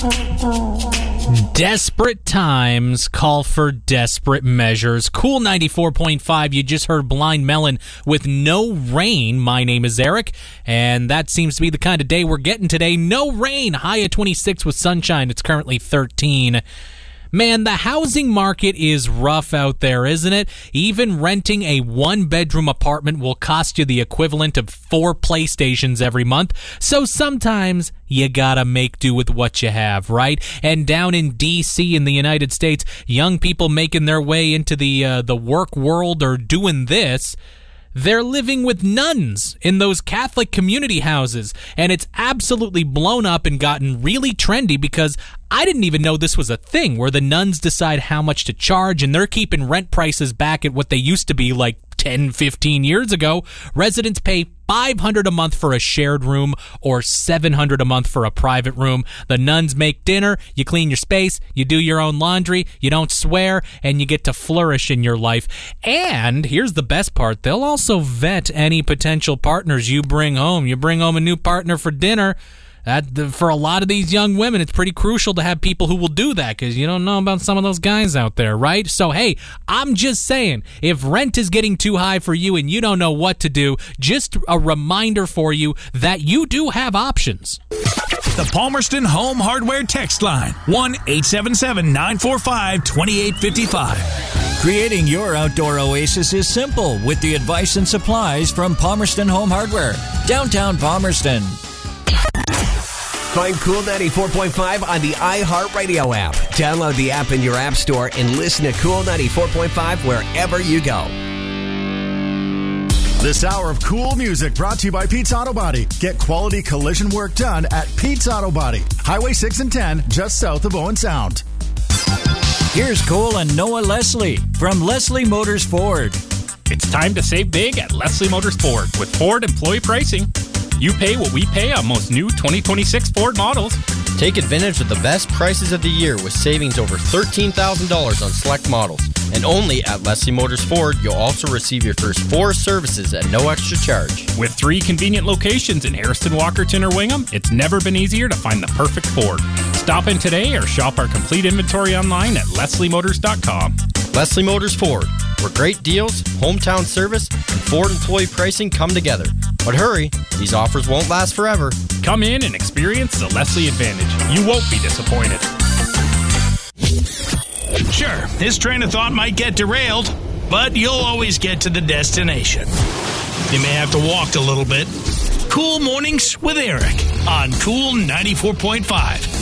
Desperate times call for desperate measures. Cool 94.5, you just heard Blind Melon with No Rain. My name is Eric, and that seems to be the kind of day we're getting today. No rain, high of 26 with sunshine. It's currently 13. Man, the housing market is rough out there, isn't it? Even renting a one-bedroom apartment will cost you the equivalent of 4 PlayStations every month. So sometimes you gotta make do with what you have, right? And down in D.C. in the United States, young people making their way into the work world are doing this. They're living with nuns in those Catholic community houses, and it's absolutely blown up and gotten really trendy because I didn't even know this was a thing where the nuns decide how much to charge, and they're keeping rent prices back at what they used to be like 10, 15 years ago. Residents pay $500 a month for a shared room or $700 a month for a private room. The nuns make dinner, you clean your space, you do your own laundry, you don't swear, and you get to flourish in your life. And here's the best part, they'll also vet any potential partners you bring home. You bring home a new partner for dinner. For a lot of these young women, it's pretty crucial to have people who will do that because you don't know about some of those guys out there, right? So, hey, I'm just saying, if rent is getting too high for you and you don't know what to do, just a reminder for you that you do have options. The Palmerston Home Hardware text line, 1-877-945-2855. Creating your outdoor oasis is simple with the advice and supplies from Palmerston Home Hardware, downtown Palmerston. Find Cool 94.5 on the iHeartRadio app. Download the app in your app store and listen to Cool 94.5 wherever you go. This hour of cool music brought to you by Pete's Auto Body. Get quality collision work done at Pete's Auto Body. Highway 6 and 10, just south of Owen Sound. Here's Cole and Noah Leslie from Leslie Motors Ford. It's time to save big at Leslie Motors Ford with Ford employee pricing. You pay what we pay on most new 2026 Ford models. Take advantage of the best prices of the year with savings over $13,000 on select models. And only at Leslie Motors Ford, you'll also receive your first 4 services at no extra charge. With 3 convenient locations in Harrison, Walkerton, or Wingham, it's never been easier to find the perfect Ford. Stop in today or shop our complete inventory online at lesliemotors.com. Leslie Motors Ford, where great deals, hometown service, and Ford employee pricing come together. But hurry, these offers won't last forever. Come in and experience the Leslie advantage. You won't be disappointed. Sure, this train of thought might get derailed, but you'll always get to the destination. You may have to walk a little bit. Cool Mornings with Eric on Cool 94.5.